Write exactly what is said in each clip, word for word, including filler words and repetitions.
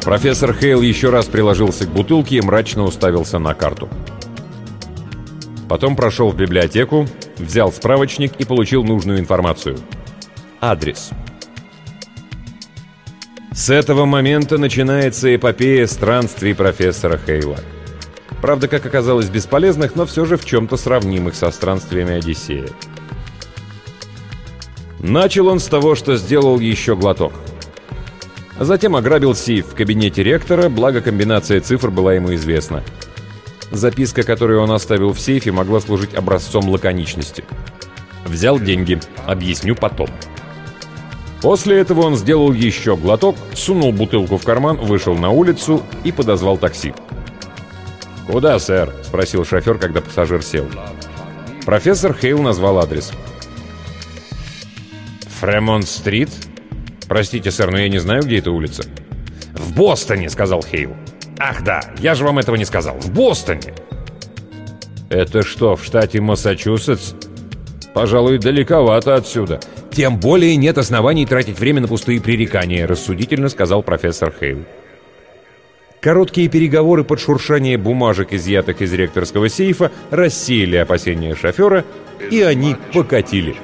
Профессор Хейл еще раз приложился к бутылке и мрачно уставился на карту. Потом прошел в библиотеку, взял справочник и получил нужную информацию. Адрес. С этого момента начинается эпопея странствий профессора Хейла. Правда, как оказалось, бесполезных, но все же в чем-то сравнимых со странствиями Одиссея. Начал он с того, что сделал еще глоток. Затем ограбил сейф в кабинете ректора, благо комбинация цифр была ему известна. Записка, которую он оставил в сейфе, могла служить образцом лаконичности. Взял деньги, объясню потом. После этого он сделал еще глоток, сунул бутылку в карман, вышел на улицу и подозвал такси. «Куда, сэр?» — спросил шофер, когда пассажир сел. Профессор Хейл назвал адрес. «Фремонт-стрит? Простите, сэр, но я не знаю, где эта улица». «В Бостоне», — сказал Хейл. «Ах да, я же вам этого не сказал. В Бостоне!» «Это что, в штате Массачусетс? Пожалуй, далековато отсюда». «Тем более нет оснований тратить время на пустые пререкания», — рассудительно сказал профессор Хейл. Короткие переговоры под шуршание бумажек, изъятых из ректорского сейфа, рассеяли опасения шофера, и они покатили.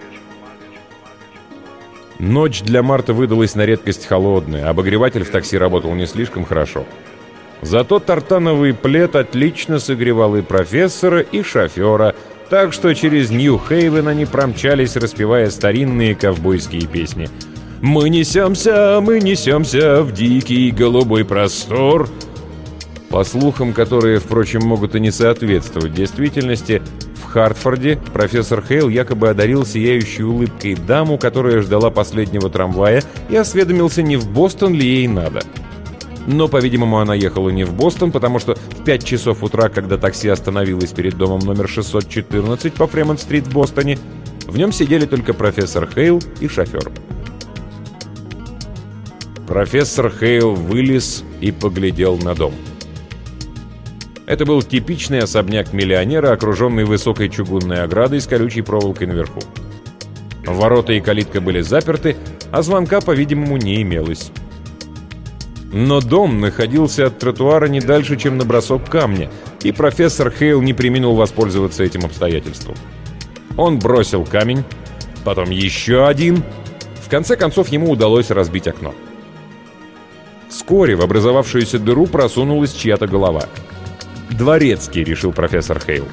Ночь для марта выдалась на редкость холодная, обогреватель в такси работал не слишком хорошо. Зато тартановый плед отлично согревал и профессора, и шофера, так что через Нью-Хейвен они промчались, распевая старинные ковбойские песни. «Мы несемся, мы несемся в дикий голубой простор». По слухам, которые, впрочем, могут и не соответствовать действительности, в Хартфорде профессор Хейл якобы одарил сияющей улыбкой даму, которая ждала последнего трамвая, и осведомился, не в Бостон ли ей надо. Но, по-видимому, она ехала не в Бостон, потому что в пять часов утра, когда такси остановилось перед домом номер шестьсот четырнадцать по Фремонт-стрит в Бостоне, в нем сидели только профессор Хейл и шофер. Профессор Хейл вылез и поглядел на дом. Это был типичный особняк миллионера, окруженный высокой чугунной оградой с колючей проволокой наверху. Ворота и калитка были заперты, а звонка, по-видимому, не имелось. Но дом находился от тротуара не дальше, чем на бросок камня, и профессор Хейл не преминул воспользоваться этим обстоятельством. Он бросил камень, потом еще один. В конце концов, ему удалось разбить окно. Вскоре в образовавшуюся дыру просунулась чья-то голова. «Дворецкий», — решил профессор Хейл.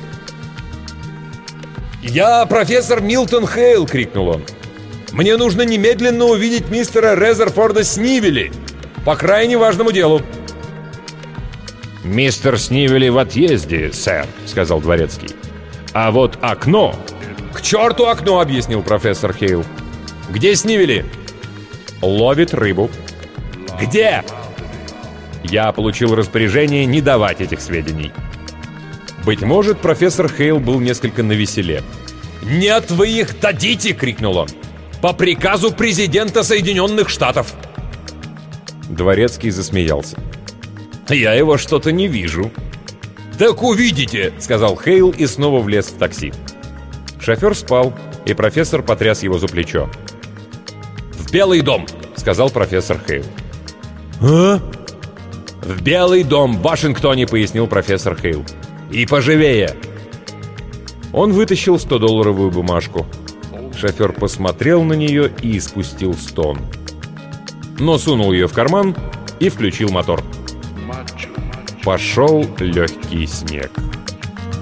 «Я профессор Милтон Хейл!» — крикнул он. «Мне нужно немедленно увидеть мистера Резерфорда Снивели по крайне важному делу». «Мистер Снивели в отъезде, сэр», — сказал дворецкий. «А вот окно...» «К черту окно!» — объяснил профессор Хейл. «Где Снивели?» «Ловит рыбу». «Где?» Я получил распоряжение не давать этих сведений. Быть может, профессор Хейл был несколько навеселе. «Нет, вы их дадите!» — крикнул он. «По приказу президента Соединенных Штатов!» Дворецкий засмеялся. «Я его что-то не вижу». «Так увидите!» — сказал Хейл и снова влез в такси. Шофер спал, и профессор потряс его за плечо. «В Белый дом!» — сказал профессор Хейл. «А?» «В Белый дом в Вашингтоне», — пояснил профессор Хейл. «И поживее!» Он вытащил стодолларовую бумажку. Шофер посмотрел на нее и испустил стон. Но сунул ее в карман и включил мотор. Пошел легкий снег.